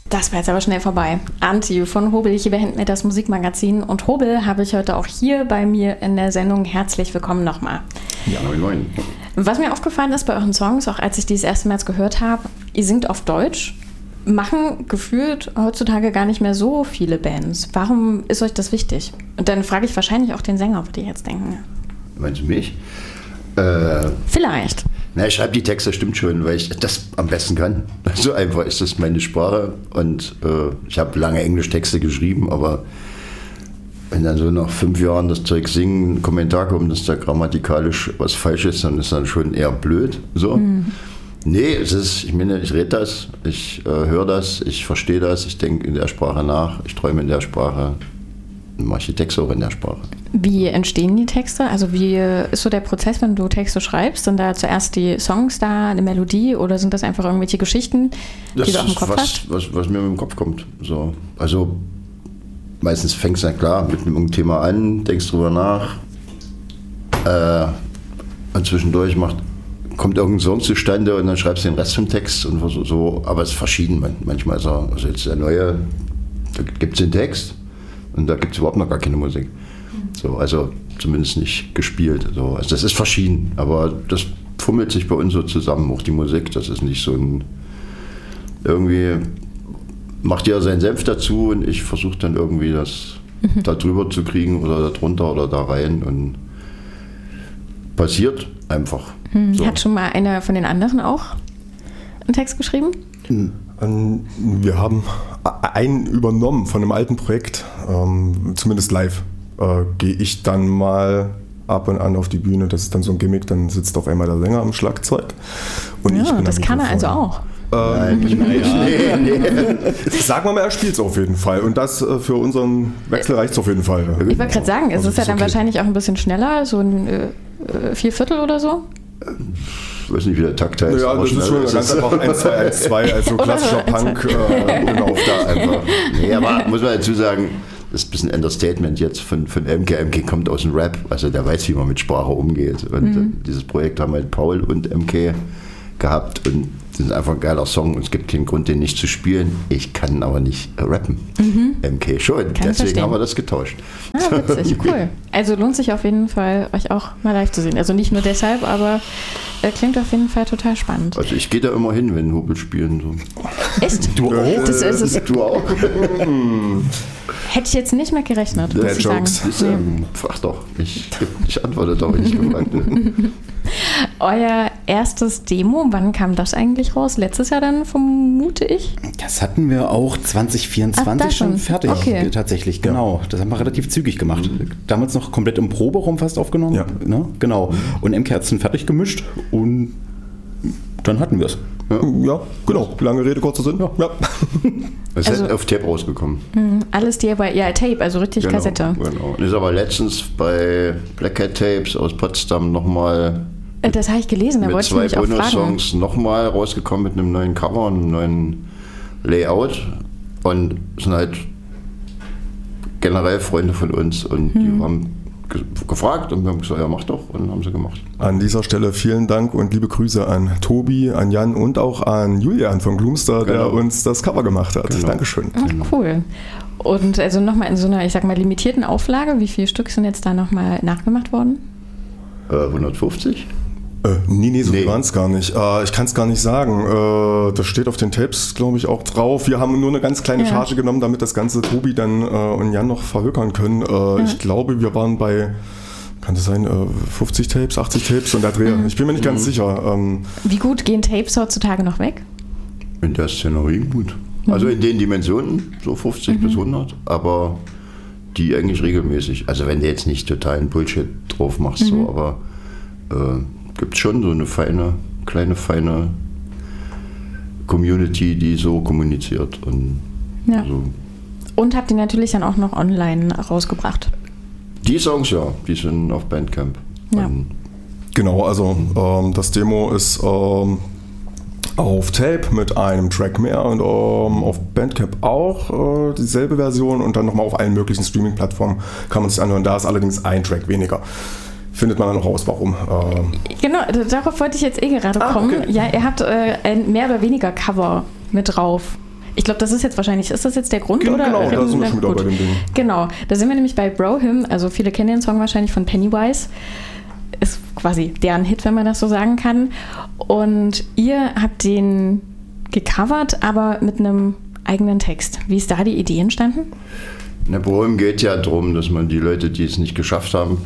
Das war jetzt aber schnell vorbei. Anti von Hobel, hier bei Handmade, das Musikmagazin. Und Hobel habe ich heute auch hier bei mir in der Sendung. Herzlich willkommen nochmal. Ja, moin. Was mir aufgefallen ist bei euren Songs, auch als ich die das erste Mal jetzt gehört habe, ihr singt auf Deutsch, machen gefühlt heutzutage gar nicht mehr so viele Bands. Warum ist euch das wichtig? Und dann frage ich wahrscheinlich auch den Sänger, würde ich jetzt denken. Meinst du mich? Vielleicht. Na, ich schreibe die Texte, stimmt schon, weil ich das am besten kann. So einfach ist das meine Sprache. Und ich habe lange Englischtexte geschrieben, aber wenn dann so nach 5 Jahren das Zeug singen, ein Kommentar kommt, dass da grammatikalisch was falsch ist, dann ist das schon eher blöd. So. Nee, ich meine, ich rede das, ich höre das, ich verstehe das, ich denke in der Sprache nach, ich träume in der Sprache, mache ich die Texte auch in der Sprache. Wie entstehen die Texte? Also wie ist so der Prozess, wenn du Texte schreibst? Sind da zuerst die Songs da, eine Melodie oder sind das einfach irgendwelche Geschichten, die du auch im Kopf hast? Was mir im Kopf kommt. So. Also meistens fängst du dann klar mit einem Thema an, denkst drüber nach und zwischendurch kommt irgendein Song zustande und dann schreibst du den Rest vom Text und so. Aber es ist verschieden. Manchmal ist also jetzt der neue, da gibt es den Text und da gibt es überhaupt noch gar keine Musik. So, also zumindest nicht gespielt. So. Also das ist verschieden, aber das fummelt sich bei uns so zusammen, auch die Musik. Das ist nicht so ein, irgendwie macht jeder seinen Senf dazu und ich versuche dann irgendwie das da drüber zu kriegen oder da drunter oder da rein und passiert einfach. So. Hat schon mal einer von den anderen auch einen Text geschrieben? Wir haben einen übernommen von einem alten Projekt, zumindest live. Gehe ich dann mal ab und an auf die Bühne, das ist dann so ein Gimmick, dann sitzt auf einmal der Sänger am Schlagzeug. Und ja, ich bin das kann er also auch. Nee. Sagen wir mal, er spielt es auf jeden Fall. Und das für unseren Wechsel reicht es auf jeden Fall. Ich wollte gerade sagen, es Also ist ja dann wahrscheinlich auch ein bisschen schneller, so ein 4/4 oder so. Ich weiß nicht, wie der Takt heißt. Ja, das ist schon ganz einfach 1-2-1-2, also klassischer Punk. Auf da einfach. Nee, aber muss man dazu sagen, das ist ein bisschen Understatement jetzt von MK. MK kommt aus dem Rap, also der weiß, wie man mit Sprache umgeht. Und dieses Projekt haben halt Paul und MK gehabt und das ist einfach ein geiler Song und es gibt keinen Grund, den nicht zu spielen. Ich kann aber nicht rappen. MK schon, deswegen haben wir das getauscht. Ah, witzig, cool. Also lohnt sich auf jeden Fall, euch auch mal live zu sehen. Also nicht nur deshalb, aber klingt auf jeden Fall total spannend. Also ich gehe da immer hin, wenn Hobel spielen. So. Echt? Du auch? Das ist Du auch? hätte ich jetzt nicht mehr gerechnet, muss ich sagen. Frag doch, ich antworte doch, wenn ich gefragt bin. Euer erstes Demo, wann kam das eigentlich raus? Letztes Jahr dann, vermute ich? Das hatten wir auch 2024 schon fertig. Okay. Tatsächlich, genau. Das haben wir relativ zügig gemacht. Damals noch komplett im Proberaum fast aufgenommen. Ja. Ne? Genau. Und MK hat es dann fertig gemischt und dann hatten wir es. Ja, genau. Lange Rede, kurzer Sinn. Ja. Es ist auf Tape rausgekommen. Alles DIY, ja, Tape, also richtig Kassette. Genau. Und ist aber letztens bei Black Cat Tapes aus Potsdam nochmal das habe ich gelesen, da mit wollte ich 2 mich auch fragen. Bonus-Songs nochmal rausgekommen mit einem neuen Cover und einem neuen Layout und sind halt generell Freunde von uns und die haben gefragt und wir haben gesagt, ja mach doch und haben sie gemacht. An dieser Stelle vielen Dank und liebe Grüße an Tobi, an Jan und auch an Julian von Gloomstar, der uns das Cover gemacht hat. Genau. Dankeschön. Ach, cool. Und also nochmal in so einer, ich sag mal, limitierten Auflage, wie viele Stück sind jetzt da nochmal nachgemacht worden? 150? Nee, so waren es gar nicht. Ich kann es gar nicht sagen. Das steht auf den Tapes, glaube ich, auch drauf. Wir haben nur eine ganz kleine Charge genommen, damit das ganze Tobi dann und Jan noch verhökern können. Ich glaube, wir waren bei, kann das sein, 50 Tapes, 80 Tapes und der Dreh. Ich bin mir nicht ganz sicher. Wie gut gehen Tapes heutzutage noch weg? In der Szenerie gut. Also in den Dimensionen, so 50 bis 100, aber die eigentlich regelmäßig. Also wenn du jetzt nicht totalen Bullshit drauf machst, so, aber gibt es schon so eine kleine feine Community, die so kommuniziert. Und, so. Und habt ihr natürlich dann auch noch online rausgebracht? Die Songs, ja, die sind auf Bandcamp. Ja. Genau, also das Demo ist auf Tape mit einem Track mehr und auf Bandcamp auch dieselbe Version und dann nochmal auf allen möglichen Streaming-Plattformen kann man sich anhören. Da ist allerdings ein Track weniger. Findet man dann noch raus, warum. Genau, darauf wollte ich jetzt gerade kommen. Okay. Ja, ihr habt ein mehr oder weniger Cover mit drauf. Ich glaube, das ist jetzt wahrscheinlich, ist das jetzt der Grund? Genau, oder? Da sind wir schon wieder bei dem Ding. Genau, da sind wir nämlich bei Bro Hymn, also viele kennen den Song wahrscheinlich von Pennywise. Ist quasi deren Hit, wenn man das so sagen kann. Und ihr habt den gecovert, aber mit einem eigenen Text. Wie ist da die Idee entstanden? Na, Bro Hymn geht ja darum, dass man die Leute, die es nicht geschafft haben,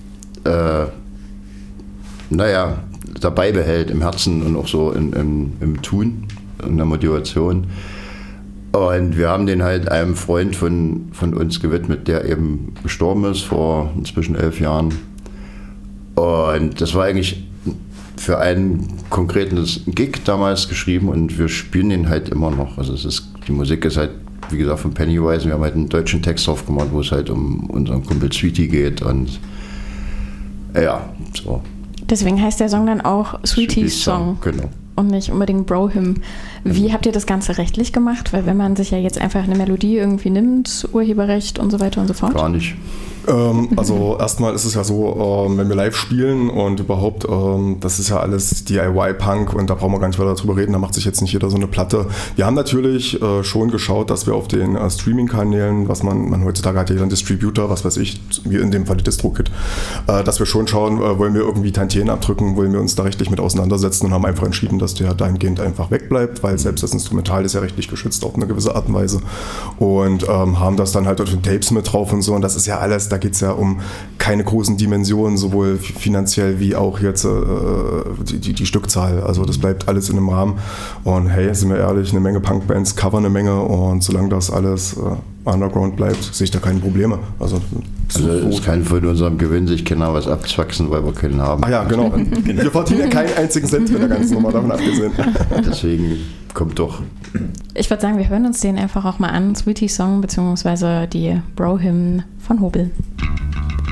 dabei behält im Herzen und auch so im Tun, in der Motivation. Und wir haben den halt einem Freund von uns gewidmet, der eben gestorben ist vor inzwischen 11 Jahren. Und das war eigentlich für einen konkreten Gig damals geschrieben und wir spielen den halt immer noch. Also die Musik ist halt, wie gesagt, von Pennywise. Wir haben halt einen deutschen Text drauf gemacht, wo es halt um unseren Kumpel Sweetie geht und ja, so. Deswegen heißt der Song dann auch Sweetie's Song. Genau. Und nicht unbedingt Bro Hymn. Wie habt ihr das Ganze rechtlich gemacht? Weil wenn man sich ja jetzt einfach eine Melodie irgendwie nimmt, Urheberrecht und so weiter und so fort. Gar nicht. Also erstmal ist es ja so, wenn wir live spielen und überhaupt, das ist ja alles DIY-Punk und da brauchen wir gar nicht weiter drüber reden, da macht sich jetzt nicht jeder so eine Platte. Wir haben natürlich schon geschaut, dass wir auf den Streaming-Kanälen, was man heutzutage hat, ja einen Distributor, was weiß ich, wie in dem Fall die DistroKid, dass wir schon schauen, wollen wir irgendwie Tantiemen abdrücken, wollen wir uns da rechtlich mit auseinandersetzen und haben einfach entschieden, dass der dahingehend einfach wegbleibt, weil selbst das Instrumental ist ja rechtlich geschützt auf eine gewisse Art und Weise und haben das dann halt auf den Tapes mit drauf und so und das ist ja alles, da geht es ja um keine großen Dimensionen, sowohl finanziell wie auch jetzt die Stückzahl. Also das bleibt alles in einem Rahmen. Und hey, sind wir ehrlich, eine Menge Punkbands covern eine Menge und solange das alles Underground bleibt, sehe ich da keine Probleme. Also es ist kein von unserem Gewinn, sich keiner was abzwachsen, weil wir keinen haben. Ah ja, genau. Wir verdienen ja keinen einzigen Cent mit der ganzen Nummer, davon abgesehen. Deswegen kommt doch. Ich würde sagen, wir hören uns den einfach auch mal an. Sweetie Song bzw. die Bro Hymn von Hobel.